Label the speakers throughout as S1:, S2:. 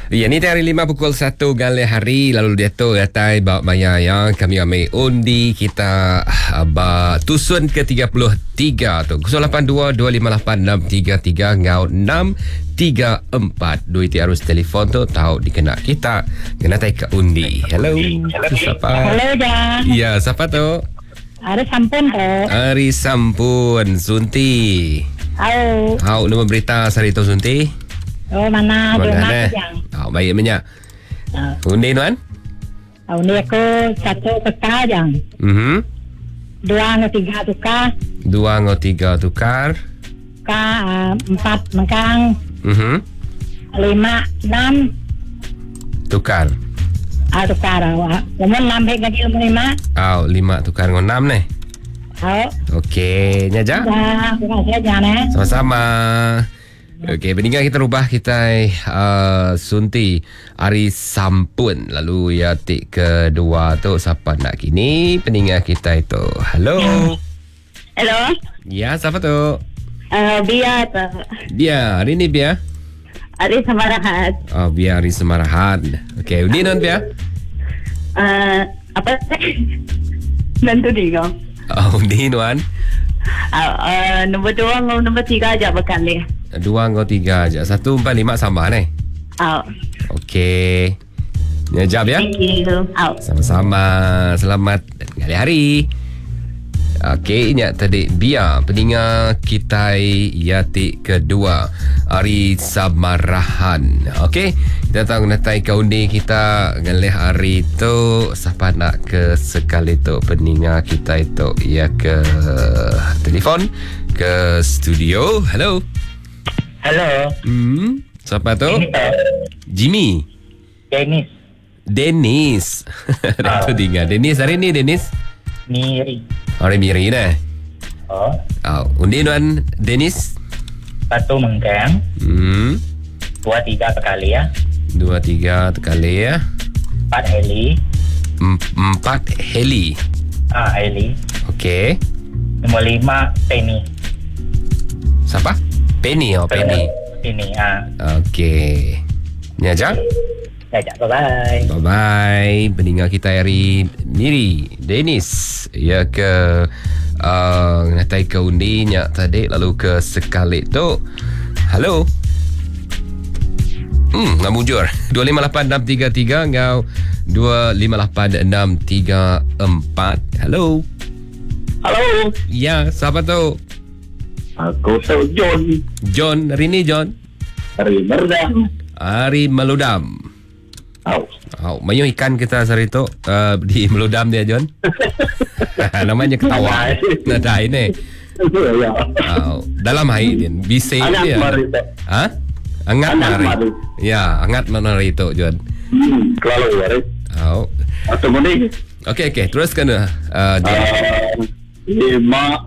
S1: Ya, ni hari 5 pukul 1 gali hari. Lalu dia tu datai bawa maya yang kami ambil undi kita tusun ke 33 tu. 082-258-633 ngau 634. Duit harus telefon tu tahu dikena kita. Kena tai ke undi. Hello. Siapa?
S2: Hello, Jan.
S1: Ya, siapa tu?
S2: Ari Sampun tu.
S1: Ari Sampun, Sunti. Hau, nama berita hari tu Sunti?
S2: Oh, mana
S1: Mana? Baik banyak. Undi tuan?
S2: Undi aku 1 tukar Jang. 2 dengan 3 tukar.
S1: 2 dengan 3 tukar.
S2: 4 mengkang. 5 6
S1: tukar.
S2: Tukar awak. Umur 6 hek gaji 5.
S1: 5 tukar dengan 6 ni. Okey, nyaja.
S2: Ya, terima kasih Jan.
S1: Sama-sama. Okey, peninggal kita rubah kita Sunti Ari Sampun. Lalu ya tik kedua tu siapa nak kini peninggal kita itu. Hello.
S2: Hello.
S1: Ya, siapa tu?
S2: Bia tu.
S1: Bia, hari ni Bia?
S2: Ari Samarahat.
S1: Bia Ari Samarahat. Okey, undi non Bia?
S2: Apa sih? Nanti dia.
S1: Undi tuan.
S2: Nombor 2 dengan nombor 3 aja berkali.
S1: 2 dengan 3 aja. 1, 4, 5 sama ni. Okey. Ya, jawab ya.
S2: Thank you.
S1: Sama-sama. Selamat hari hari. Okey, ingat tadi Bia pendengar kita Yati kedua Ari Samarahan. Okey, kita tahu natai kaundi kita ngalih hari tu siapa nak ke sekali tu pendengar kita itu ya ke telefon ke studio. Hello.
S3: Hello.
S1: Siapa tu? Jimmy. Dennis. Itu dengar. Dennis hari ni Dennis.
S3: Miri.
S1: Hari Miri dah. Undi tuan Dennis.
S3: 1 mengkang. 2 3 sekali ya.
S1: 2 3 sekali ya.
S3: 4 heli.
S1: 4 heli.
S3: Heli.
S1: Okey.
S3: Nombor 5 Penny.
S1: Siapa? Penny. Penny.
S3: Penny.
S1: Okey. Ni aja.
S3: Bye-bye.
S1: Bye-bye. Pendengar kita hari Miri Dennis ya ke ngatai ke undi nyak tadi lalu ke sekali tu. Halo. Nak mujur 258633 ngau 258634. Halo.
S4: Halo.
S1: Ya, siapa tu?
S4: Aku tahu John.
S1: John, hari ni John.
S4: Hari Meludam.
S1: Hari Meludam. Mayu ikan kita hari tu di Meludam dia John. Namanya ketawa. Nadai ni. Dalam air dia. Bising dia. Angat mari. Ya, angat mari tu John.
S4: Kalau hari. Atau mending.
S1: Okey, teruskan John.
S4: 5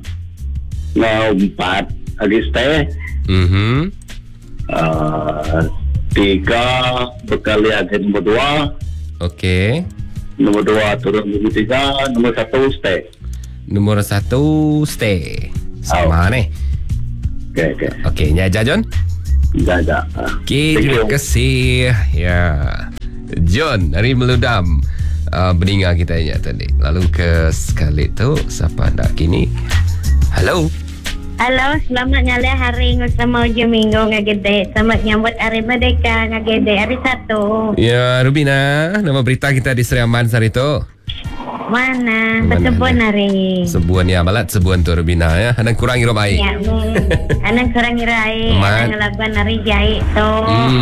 S4: 4 lagi stay. 3 berkali ada nombor 2.
S1: Okey.
S4: Nombor 2 turun nombor 3. Nombor 1 stay.
S1: Nombor 1 stay. Sama ni. Okey, nyaja John.
S4: Nyaja.
S1: Okey, terima kasih. Ya. John dari Meludam. Pendengar kita tadi. Lalu ke sekali tu siapa nak kini? Halo.
S2: Halo, selamat nyala hari bersama ujung minggu ngagede. Selamat nyambut hari Merdeka ngagede hari 1.
S1: Ya, Rubina, nama berita kita di Seriaman hari tu.
S2: Mana? Bersebun hari.
S1: Sebuan ya, balat sebuan tu Rubina ya. Anak kurang hirup air.
S2: Ya, anak kurang hirup air. Anak ngelakukan hari jahit tu.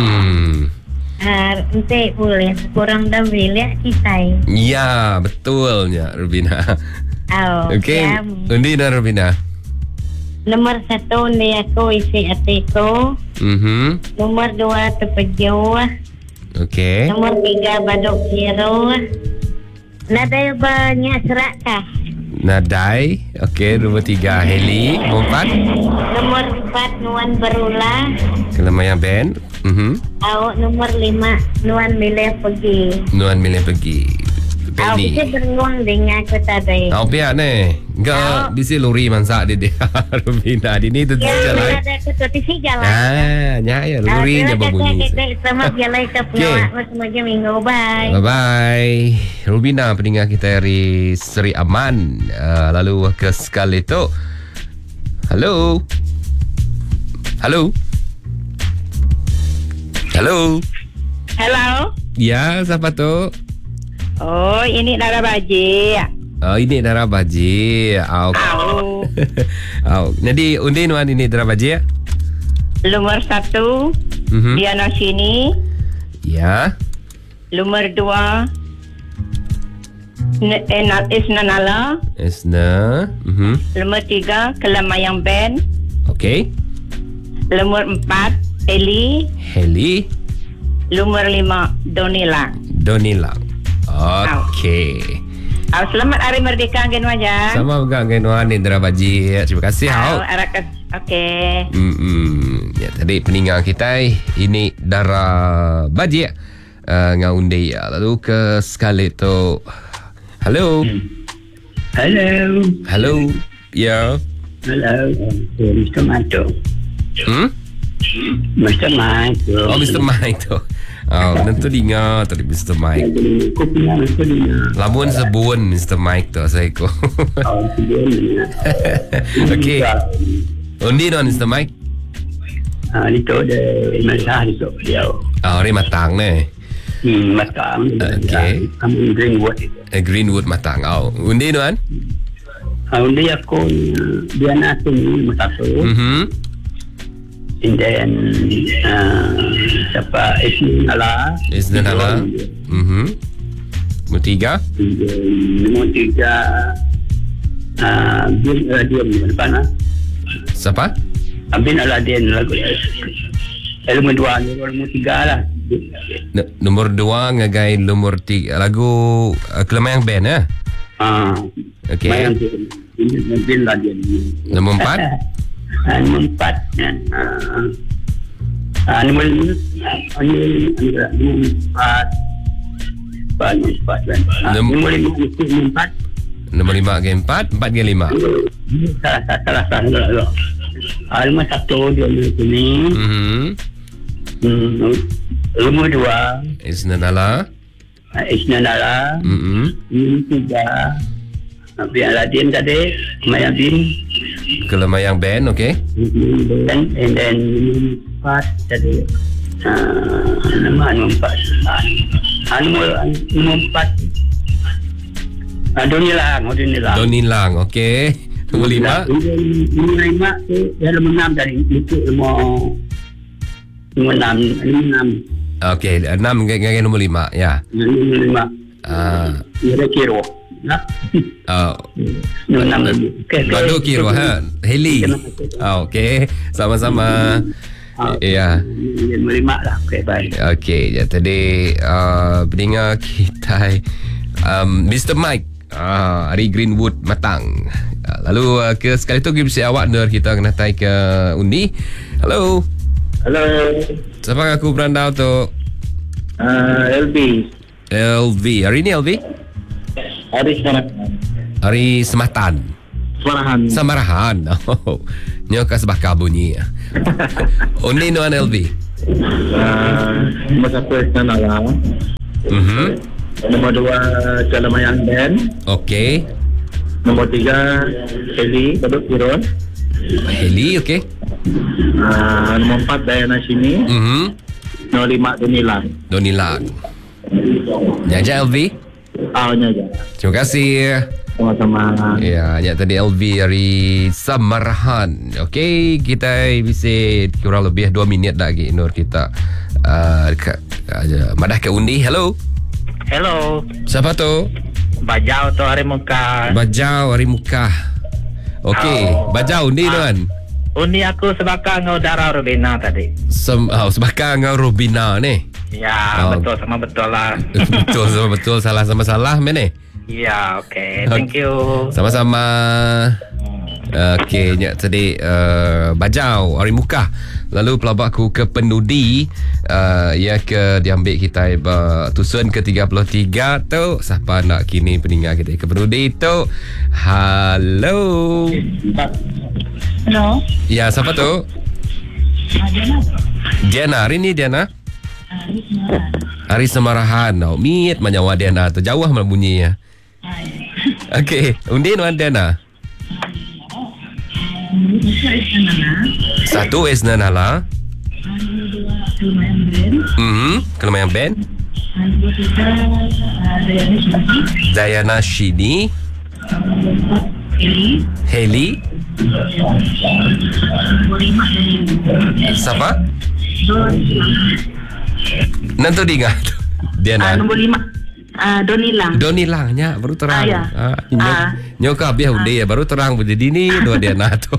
S2: Nanti boleh kurang dah boleh kita.
S1: Ya, betulnya Rubina. Okey,
S2: ya.
S1: Undi dan Rubina.
S2: Nomor 1 ni aku isi hatiku. Nomor 2 terpejuh.
S1: Okey.
S2: Nomor 3 baduk biru. Nadai banyak serakah.
S1: Nadai. Okey, nomor 3 heli. Nomor 4.
S2: Nomor 4 nuan berulah.
S1: Kelemayan band.
S2: Nomor 5 nuan milih pergi.
S1: Nuan milih pergi. Penny.
S2: Kita berengung dengan aku tadi.
S1: Pihak ni. Enggak, bisa lori mansak dia. Rubina, di ni tu
S2: Ya,
S1: jalan.
S2: ada ketua si jalan.
S1: Ya, lori dia berbunyi.
S2: Selamat jalan ke Pulau
S1: Okay.
S2: Akmas Mojo Minggu. Bye.
S1: Bye-bye. Rubina, pendengar kita dari Seri Aman. Lalu ke Scarletto. Halo. Halo. Halo.
S5: Hello.
S1: Ya, siapa tu?
S5: Oh, ini Nara Baji.
S1: Oh, ini Dara Baji.
S5: Au.
S1: Jadi, undi nuan ini Dara Baji ya?
S5: Nomor 1,
S1: Mhm.
S5: Diana Sini.
S1: Ya.
S5: Nomor 2, Isna Nala.
S1: Esna. Mhm.
S5: Nomor 3, Kelamayang Ben.
S1: Okey.
S5: Nomor 4, Eli.
S1: Heli.
S5: Nomor 5, Donila.
S1: Donilang. Okey.
S5: Selamat Hari Merdeka Angin Wajah.
S1: Sama juga dengan nuan ini Dara Baji. Terima kasih.
S5: Okey.
S1: Ya, tadi peninggal kita ini Dara Baji dengan undi ya. Lalu ke Scarletto. Halo.
S3: Hello.
S1: Halo. Ya.
S3: Hello. Mr. Mato. Mr. Mato.
S1: Oh, Mr. Mike tu. Oh, tentu dengar tadi Mr. Mike.
S3: Kopi yang Mr.
S1: Labuan sebun Mr. Mike tu saya ko. Okey. Undi non Mr. Mike.
S3: Itu ada masalah itu dia.
S1: Hari matang ni.
S3: Matang.
S1: Okey.
S3: Kami Greenwood.
S1: Greenwood matang. Oh, undi non?
S3: Undi aku dia nak ni masuk. And then siapa Isnala.
S1: Isnala. Nombor 3.
S3: Nombor 3 Bin Aladin mana?
S1: Siapa?
S3: Bin Aladin lagu. Nombor 2 nombor 3 lah.
S1: Nombor 2 ngagai nombor 3 lagu Kelamayang Band ya. Okey.
S3: Bin Aladin.
S1: Nombor 4.
S3: Nombor 4 nombor 4
S1: Nombor 5 ke 4, 4 ke 5.
S3: salah nombor 1 dia ni. Nombor 2
S1: Isnala.
S3: Isnala. Nombor 3 Bin Aladin tadi Maya Bin
S1: Kelamayang Band, okey.
S3: and then nombor 4 tadi nombor 4 nombor 4
S1: Donilang, okey. Nombor 5.
S3: Nombor 5 tu dia nombor 6 tadi itu nombor 6
S1: Okey, 6 ngagai nombor 5 ya.
S3: nombor 5 kira-kira nah. Nombor 6
S1: Badu kira ha. Heli. Okey, sama-sama. Ya.
S3: Nombor 5 lah. Okey, baik.
S1: Okey, ya tadi pendengar kita Mr. Mike Ari Greenwood matang. Lalu ke sekali tu kita awak ner kita kena tai ke undi. Halo.
S4: Hello.
S1: Siapa aku berandau tu?
S4: LB.
S1: LV. Hari ni LV?
S4: Hari sekarang.
S1: Hari Sematan.
S4: Suarahan.
S1: Samarahan. Oh. Nyo ka sebaka bunyi. Undi nuan LV.
S4: Nombor 1 Isnala. Nombor 2 Kelamayang Band.
S1: Okey.
S4: Nombor 3 Heli Badut Kiron.
S1: Heli, okey.
S4: Nombor 4 Diana Sini. Nombor 5 Donilang.
S1: Donilang. Nyaja LV.
S4: Nya je.
S1: Terima kasih.
S4: Sama-sama.
S1: Ya, ya tadi LV dari Samarahan. Okey, kita bisa kurang lebih 2 minit lagi Nur kita madah ke undi. Hello.
S3: Hello.
S1: Siapa tu?
S3: Bajau tu hari muka.
S1: Bajau Hari Mukah. Okey, Bajau undi tuan.
S3: Undi aku sebaka ngau darah Rubina tadi.
S1: Sebakar dengan Rubina ni.
S3: Ya, betul sama betul lah.
S1: Betul sama betul, salah sama salah mana?
S3: Ya, okey. Thank you.
S1: Sama-sama. Okey, nyak tadi Bajau Ari Mukah. Lalu pelabak aku ke Penudi, ya ke diambil kita tusun ke 33 tu. Siapa nak kini pendengar kita ke Penudi tu? Halo.
S2: Hello.
S1: Ya, siapa tu? Diana. Hari ni Diana? Hari Semarahan. Oh, miet manyawa Diana tu. Jauh mana bunyinya. Okey, undin wan Diana. Satu Esna Nala. Kelemayan band. Dayana Shini. Heli. Siapa? Nanti diingat Diana.
S5: Nombor 5.
S1: Donilang nya baru terang.
S5: Ya.
S1: Nyoka biar udah ya baru terang jadi ni dua Diana tu.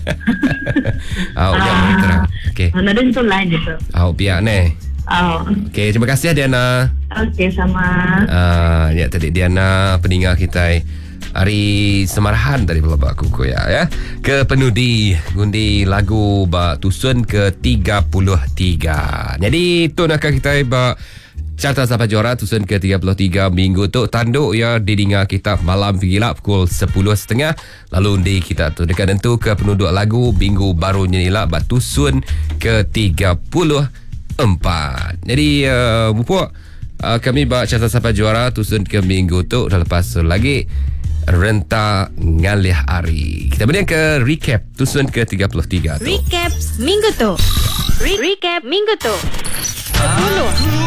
S1: Ya baru terang. Okey.
S2: Ada itu lain gitu.
S1: Biar ni. Okey, terima kasih Diana.
S2: Okey, sama.
S1: Ya tadi Diana pendengar kita Hari Semarahan tadi pelabak aku ya. Ke Penudi gundi lagu ba tusun ke 33. Jadi tu nak kita ba carta sampai juara tusun ke 33 minggu tu tanduk ya didengar kita malam gila pukul 10.30. Lalu undi kita tu dekat tentu ke penduduk lagu minggu baru nyanyilah ba tusun ke 34. Jadi Bupuk kami ba carta sampai juara tusun ke minggu tu dah lepas lagi Renta Ngalih Hari. Kita balik ke recap tusun ke 33 tu.
S6: Recap minggu tu. Recap minggu tu. 10